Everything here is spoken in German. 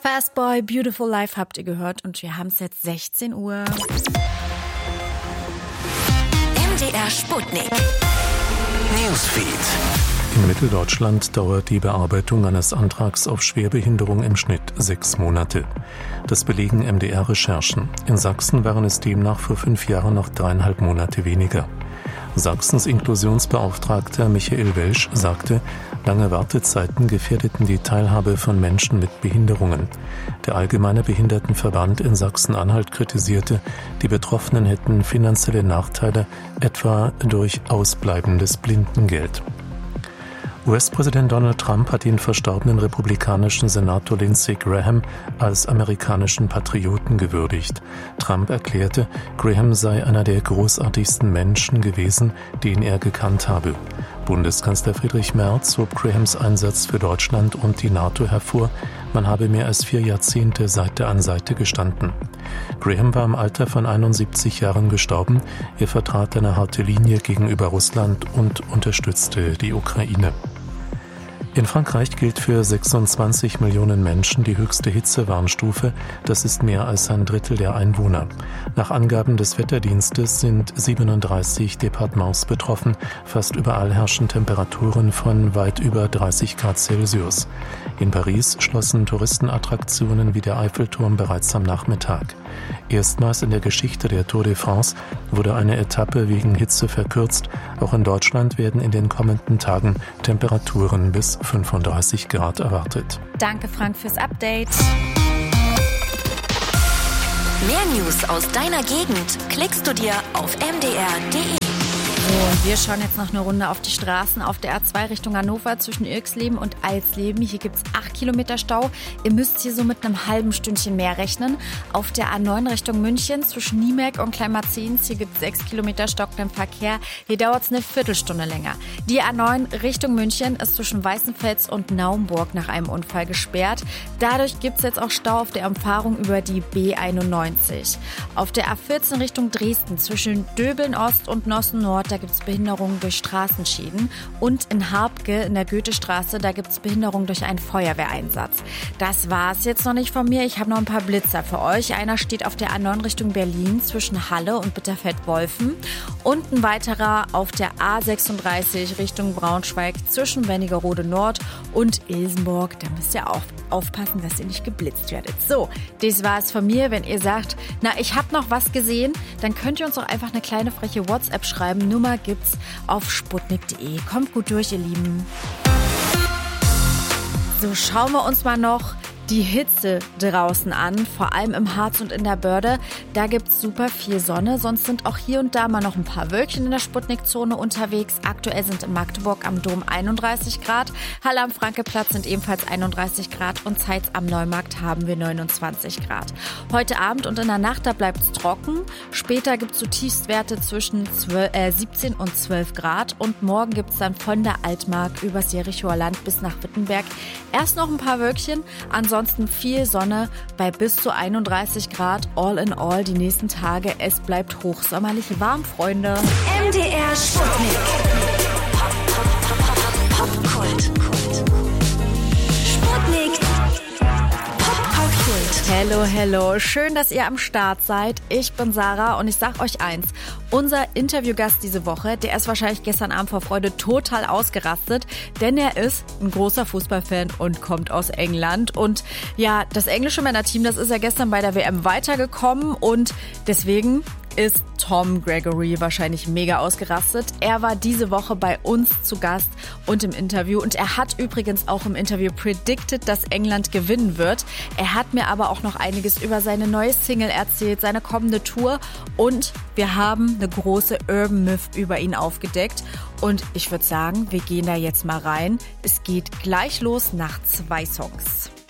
Fastboy, Beautiful Life habt ihr gehört und wir haben es jetzt 16 Uhr. MDR Sputnik. Newsfeed. In Mitteldeutschland dauert die Bearbeitung eines Antrags auf Schwerbehinderung im Schnitt 6 Monate. Das belegen MDR-Recherchen. In Sachsen waren es demnach vor 5 Jahren noch 3,5 Monate weniger. Sachsens Inklusionsbeauftragter Michael Welsch sagte, lange Wartezeiten gefährdeten die Teilhabe von Menschen mit Behinderungen. Der Allgemeine Behindertenverband in Sachsen-Anhalt kritisierte, die Betroffenen hätten finanzielle Nachteile, etwa durch ausbleibendes Blindengeld. US-Präsident Donald Trump hat den verstorbenen republikanischen Senator Lindsey Graham als amerikanischen Patrioten gewürdigt. Trump erklärte, Graham sei einer der großartigsten Menschen gewesen, den er gekannt habe. Bundeskanzler Friedrich Merz hob Grahams Einsatz für Deutschland und die NATO hervor. Man habe mehr als 4 Jahrzehnte Seite an Seite gestanden. Graham war im Alter von 71 Jahren gestorben. Er vertrat eine harte Linie gegenüber Russland und unterstützte die Ukraine. In Frankreich gilt für 26 Millionen Menschen die höchste Hitzewarnstufe. Das ist mehr als ein Drittel der Einwohner. Nach Angaben des Wetterdienstes sind 37 Departements betroffen. Fast überall herrschen Temperaturen von weit über 30 Grad Celsius. In Paris schlossen Touristenattraktionen wie der Eiffelturm bereits am Nachmittag. Erstmals in der Geschichte der Tour de France wurde eine Etappe wegen Hitze verkürzt. Auch in Deutschland werden in den kommenden Tagen Temperaturen bis 35 Grad erwartet. Danke Frank fürs Update. Mehr News aus deiner Gegend klickst du dir auf mdr.de. Und wir schauen jetzt noch eine Runde auf die Straßen auf der A2 Richtung Hannover zwischen Irxleben und Alsleben. Hier gibt es 8 Kilometer Stau. Ihr müsst hier so mit einem halben Stündchen mehr rechnen. Auf der A9 Richtung München zwischen Niemerk und Kleinmarzens. Hier gibt es 6 Kilometer stockenden Verkehr. Hier dauert es eine Viertelstunde länger. Die A9 Richtung München ist zwischen Weißenfels und Naumburg nach einem Unfall gesperrt. Dadurch gibt es jetzt auch Stau auf der Umfahrung über die B91. Auf der A14 Richtung Dresden zwischen Döbeln Ost und Nossen Nord, da gibt es Behinderungen durch Straßenschäden. Und in Harbke in der Goethestraße, da gibt es Behinderungen durch einen Feuerwehreinsatz. Das war's jetzt noch nicht von mir. Ich habe noch ein paar Blitzer für euch. Einer steht auf der A9 Richtung Berlin zwischen Halle und Bitterfeld-Wolfen. Und ein weiterer auf der A36 Richtung Braunschweig zwischen Wernigerode Nord und Ilsenburg. Da müsst ihr auch aufpassen, dass ihr nicht geblitzt werdet. So, das war's von mir. Wenn ihr sagt, na, ich habe noch was gesehen, dann könnt ihr uns auch einfach eine kleine freche WhatsApp schreiben. Nummer gibt's auf sputnik.de. Kommt gut durch, ihr Lieben. So, schauen wir uns mal noch die Hitze draußen an, vor allem im Harz und in der Börde. Da gibt's super viel Sonne, sonst sind auch hier und da mal noch ein paar Wölkchen in der Sputnik-Zone unterwegs. Aktuell sind in Magdeburg am Dom 31 Grad, Halle am Frankeplatz sind ebenfalls 31 Grad und Zeitz am Neumarkt haben wir 29 Grad. Heute Abend und in der Nacht, da bleibt's trocken. Später gibt's so Tiefstwerte zwischen 17 und 12 Grad und morgen gibt's dann von der Altmark übers Jerichoer Land bis nach Wittenberg erst noch ein paar Wölkchen, ansonsten viel Sonne bei bis zu 31 Grad. All in all die nächsten Tage. Es bleibt hochsommerlich warm, Freunde. MDR Sputnik. Popkult. Sputnik. Popkult. Hello. Schön, dass ihr am Start seid. Ich bin Sarah und ich sag euch eins. Unser Interviewgast diese Woche, der ist wahrscheinlich gestern Abend vor Freude total ausgerastet, denn er ist ein großer Fußballfan und kommt aus England. Und ja, das englische Männerteam, das ist ja gestern bei der WM weitergekommen und deswegen ist Tom Gregory wahrscheinlich mega ausgerastet. Er war diese Woche bei uns zu Gast und im Interview und er hat übrigens auch im Interview predicted, dass England gewinnen wird. Er hat mir aber auch noch einiges über seine neue Single erzählt, seine kommende Tour und wir haben eine große Urban Myth über ihn aufgedeckt und ich würde sagen, wir gehen da jetzt mal rein. Es geht gleich los nach 2 Songs.